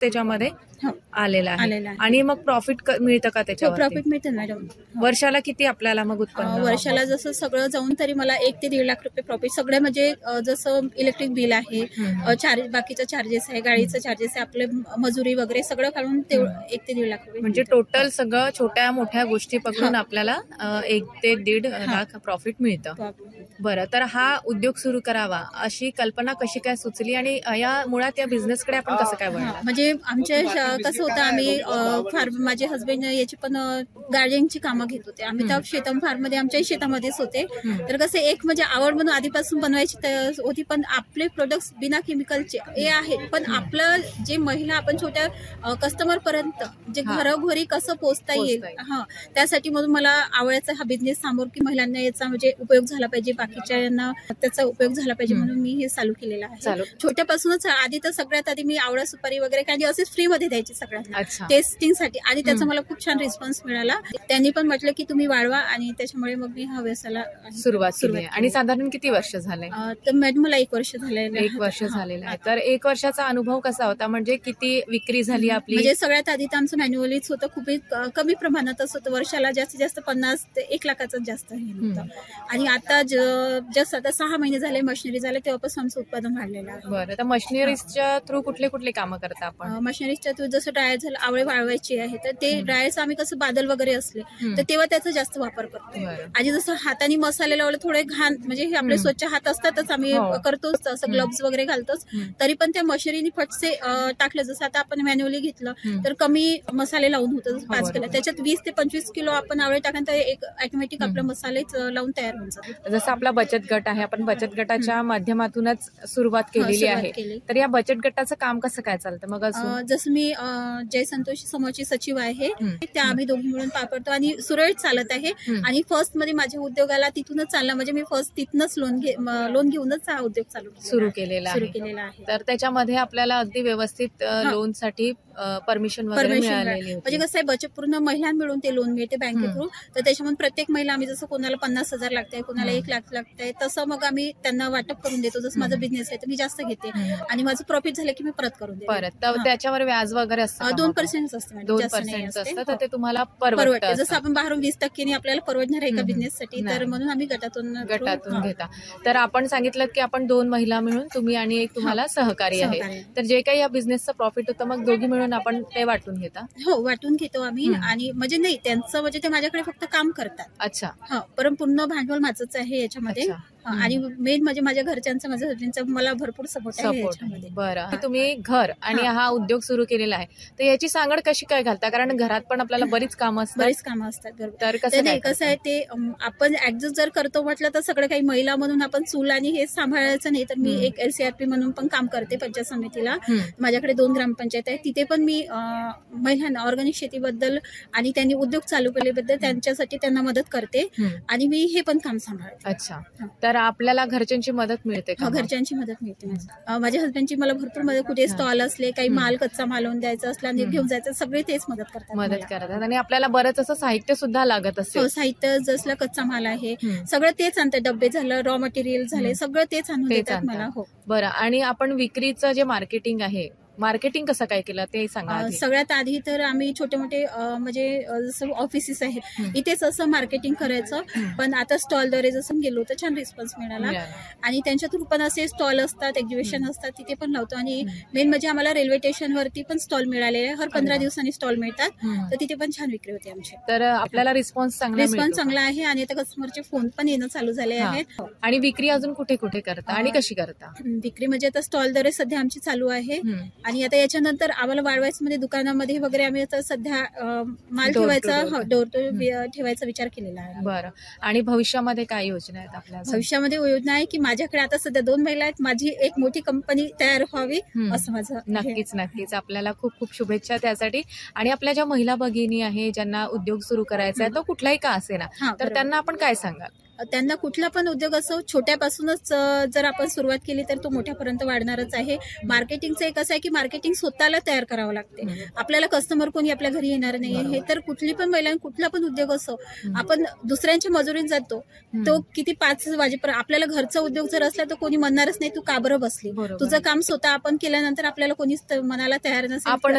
त्याच्यामध्ये हो, आलेला आलेला आहे. आहे. आणि मग प्रॉफिट मिळतं का त्याच्यावर? प्रॉफिट मिळतं मॅडम. वर्षाला किती आपल्याला मग उत्पन्न? वर्षाला जसं सगळं जाऊन तरी मला 1 ते 1.5 लाख रुपये प्रॉफिट. सगळे म्हणजे जसं इलेक्ट्रिक बिल आहे, चार्ज, बाकीचं चार्जेस आहे, गाडीचं चार्जेस आहे, आपले मजुरी वगैरे सगळं काढून 1 ते 1.5 लाख रुपये. म्हणजे टोटल सगळं छोट्या मोठ्या गोष्टी पकडून आपल्याला 1 ते 1.5 लाख प्रॉफिट मिळतं. बरं, तर हा उद्योग सुरू करावा अशी कल्पना कशी काय सुचली आणि या मुळात या बिझनेसकडे आपण कसं काय वळला? म्हणजे आमच्या कसं होतं, आम्ही फार माझे हस्बंड याची पण गार्डनिंगची कामं घेत होते. आम्ही तर शेतम फार्म मध्ये आमच्याही शेतामध्येच होते. तर कसं एक म्हणजे आवड म्हणून आधीपासून बनवायची होती, पण आपले प्रोडक्ट्स बिना केमिकलचे हे आहेत, पण आपलं जे महिला आपण छोट्या कस्टमर पर्यंत जे घरोघरी कसं पोहोचता येईल, त्यासाठी म्हणून मला आवडायचा हा बिझनेस समोर, की महिलांना याचा म्हणजे उपयोग झाला पाहिजे, बाकीच्यांना त्याचा उपयोग झाला पाहिजे, म्हणून मी हे चालू केलेलं आहे. छोट्यापासूनच आधी तर सगळ्यात आधी मी आवळा सुपारी वगैरे काही असेच फ्री मध्ये द्यायची सगळ्यांना टेस्टिंगसाठी, आणि त्याचा मला खूप छान रिस्पॉन्स मिळाला. त्यांनी पण म्हटलं की तुम्ही वाढवा, आणि त्याच्यामुळे मग मी हा व्यवसायाला सुरुवात केली. आणि साधारण किती वर्ष झाले? तर मॅडम मला 1 वर्ष झालेलं आहे. 1 वर्ष झालेलं आहे. तर 1 वर्षाचा अनुभव कसा होता? म्हणजे किती विक्री झाली आपली? म्हणजे सगळ्यात आधी तर आमचं मॅन्युअलीच होतं, खूप कमी प्रमाणातच होतं. वर्षाला जास्तीत जास्त 50 ते 1 लाखाचं जास्त हे होतं. आणि आता जस्ट आता 6 महिने झाले मशिनरी झाले तेव्हापासून आमचं उत्पादन वाढलेलं आहे. बरं, तर मशिनरीजच्या थ्रू कुठले कुठले कामं करता आपण? मशिनरीजच्या थ्रू जसं ड्रायर झालं, आवळे वाळवायची आहे, तर ते ड्रायरचं आम्ही कसं बादल वगैरे असले तर तेव्हा त्याचा जास्त वापर करतो. आणि जसं हाताने मसाले लावले थोडे घाण, म्हणजे हे आपले स्वच्छ हात असतातच, आम्ही करतोच असं ग्लव्स वगैरे घालतोच, तरी पण त्या मशिनरीने फटसे टाकलं. जसं आता आपण मॅन्युअली घेतलं तर कमी मसाले लावून होतं, 5 किलो त्याच्यात 20 ते 25 किलो आपण आवळे टाकून तर एक ऑटोमॅटिक आपले मसालेच लावून तयार होऊन जातात. जसं आपला बचत गट आहे, आपण बचत गटाच्या माध्यमातूनच सुरुवात केलेली आहे, तर या बचत गटाचं काम कसं काय चालतं मग? जसं मी जय संतोषी समूहाची सचिव आहे, त्या आम्ही दोघी मिळून पापडतो आणि सुरळीत चालत आहे. आणि फर्स्ट मध्ये माझ्या उद्योगाला तिथूनच चालला, म्हणजे मी फर्स्ट तिथूनच लोन घेऊनच हा उद्योग सुरू केलेला आहे. तर त्याच्यामध्ये आपल्याला अगदी व्यवस्थित लोन साठी परमिशन वगैरे मिळालेली, म्हणजे कसं आहे, बचत पूर्ण महिला मिळून ते लोन मिळते बँके थ्रू. तर त्याच्यामुळे प्रत्येक महिला आम्ही जसं कोणाला 50,000 लागतंय, कोणाला 1 लाख लागतंय, तसं मग आम्ही त्यांना वाटप करून देतो. जसं माझा बिझनेस आहे तर मी जास्त घेते, आणि माझं प्रॉफिट झालं की मी परत करून देते. तर त्याच्यावर व्याज वगैरे असतं? 2% असतं. 2% असतं, तर ते तुम्हाला परवडतं. जसं आपण बाहेरून 20% आपल्याला परवडणार आहे का बिझनेससाठी, तर म्हणून आम्ही गटातून घेता. तर आपण सांगितलं की आपण 2 महिला मिळून, तुम्ही आणि एक तुम्हाला सहकारी आहे, तर जे काही या बिझनेसचं प्रॉफिट होतं मग दोघी मिळून आपण ते वाटून घेता? हो, वाटून घेतो आम्ही. आणि म्हणजे नाही, त्यांचं म्हणजे ते माझ्याकडे फक्त काम करतात. अच्छा. पण पूर्ण भांडवल माझंच आहे याच्यामध्ये. आणि मेन म्हणजे माझ्या घरच्यांचं, माझ्या हस्बंडचा मला भरपूर सपोर्ट आहे याच्यामध्ये. बरं, तुम्ही घर आणि हा उद्योग सुरू केलेला आहे, तर याची सांगड कशी काय घालता? कारण घरात पण आपल्याला बरीच कामं असतात. तर कसं आहे ते आपण ऍडजस्ट जर करतो म्हटलं तर सगळं काही, महिला म्हणून आपण चूल आणि हे सांभाळायचं नाही. तर मी एक LCRP म्हणून पण काम करते पंचायत समितीला. माझ्याकडे 2 ग्रामपंचायत आहे, तिथे पण मी महिलांना ऑर्गॅनिक शेतीबद्दल आणि त्यांनी उद्योग चालू केल्याबद्दल त्यांच्यासाठी त्यांना मदत करते, आणि मी हे पण काम सांभाळते. अच्छा, तर आपल्याला घरच्यांची मदत मिळते का? घरच्यांची मदत मिळते. माझ्या हस्बंडची मला भरपूर मदत, कुठे स्टॉल असले, काही माल कच्चा माल द्यायचा असला आणि घेऊन जायचं, सगळे तेच मदत करतात. आणि आपल्याला बरंच असं साहित्य सुद्धा लागत असेल? साहित्य जसलं कच्चा माल आहे सगळं तेच आणतात, डब्बे झालं, रॉ मटेरियल झाले, सगळं तेच आणून देतात मला. बरं, आणि आपण विक्रीचं जे मार्केटिंग आहे, मार्केटिंग कसं काय केलं ते सांगा. सगळ्यात आधी तर आम्ही छोटे मोठे म्हणजे जसं ऑफिसेस आहेत इथेच असं मार्केटिंग करायचं, पण आता स्टॉलद्वारे जसं गेलो तर छान रिस्पॉन्स मिळाला. आणि त्यांच्या थ्रू पण असे स्टॉल असतात, एक्झिबिशन असतात, तिथे पण लावतो. आणि मेन म्हणजे आम्हाला रेल्वे स्टेशनवरती पण स्टॉल मिळाले, हर 15 दिवसांनी स्टॉल मिळतात, तर तिथे पण छान विक्री होते आमची. तर आपल्याला रिस्पॉन्स चांगला आहे, आणि आता कस्टमरचे फोन पण येणं चालू झाले आहेत. आणि विक्री अजून कुठे कुठे करता आणि कशी करता? विक्री म्हणजे आता स्टॉलद्वारे सध्या आमची चालू आहे, आणि आता याच्यानंतर आम्हाला वाढवायचं म्हणजे दुकानामध्ये वगैरे आम्ही आता सध्या माल ठेवायचा, डोर टू ठेवायचा विचार केलेला आहे. बरं, आणि भविष्यामध्ये काय योजना आहेत आपल्या? भविष्यामध्ये योजना आहे की माझ्याकडे आता सध्या 2 महिला आहेत, माझी एक मोठी कंपनी तयार व्हावी असं माझं. नक्कीच आपल्याला खूप खूप शुभेच्छा त्यासाठी. आणि आपल्या ज्या महिला भगिनी आहे, ज्यांना उद्योग सुरू करायचा आहे, तो कुठलाही का असेना, तर त्यांना आपण काय सांगाल? त्यांना कुठला पण उद्योग असो, छोट्यापासूनच जर आपण सुरुवात केली तर तो मोठ्यापर्यंत वाढणारच आहे. मार्केटिंगचं एक असं आहे की मार्केटिंग स्वतःला तयार करावं लागते, आपल्याला कस्टमर कोणी आपल्या घरी येणार नाही आहे. तर कुठली पण महिला, कुठला पण उद्योग असो, आपण दुसऱ्यांच्या मजुरीत जातो, तो किती 5 वाजेपर्यंत, आपल्याला घरचा उद्योग जर असला तर कोणी म्हणणारच नाही तू का बरं बसली. तुझं काम स्वतः आपण केल्यानंतर आपल्याला कोणीच मनाला तयार नसेल.